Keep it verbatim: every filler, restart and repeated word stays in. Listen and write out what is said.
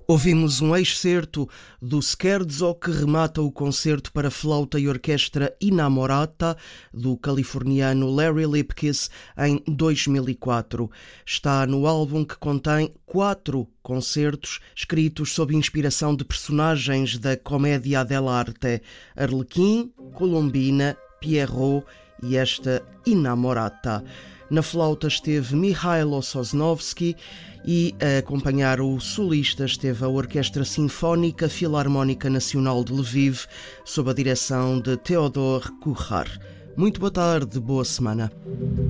Ouvimos um excerto do Scherzo que remata o concerto para flauta e orquestra Inamorata, do californiano Larry Lipkis, em dois mil e quatro. Está no álbum que contém quatro concertos escritos sob inspiração de personagens da Commedia dell'arte: Arlequim, Colombina, Pierrot e esta Inamorata. Na flauta esteve Mikhailo Sosnovsky e a acompanhar o solista esteve a Orquestra Sinfónica Filarmónica Nacional de Lviv, sob a direção de Theodor Kuchar. Muito boa tarde, boa semana.